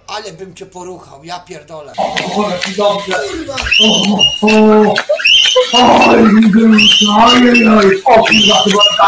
Ale bym cię poruchał, ja pierdolę. O, jaki dobrze. Kurwa! O, kurwa, chyba